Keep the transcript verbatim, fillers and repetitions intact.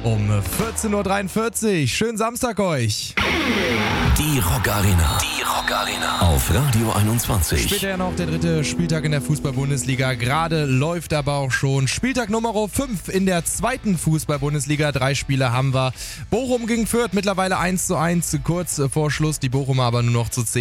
um vierzehn Uhr dreiundvierzig. Schönen Samstag euch. Die Rock Arena. Die Rock Arena. Auf Radio einundzwanzig. Später ja noch der dritte Spieltag in der Fußball-Bundesliga. Gerade läuft aber auch schon Spieltag Nummer fünf in der zweiten Fußball-Bundesliga. Drei Spiele haben wir. Bochum gegen Fürth mittlerweile eins zu eins. Kurz vor Schluss die Bochumer aber nur noch zu zehn.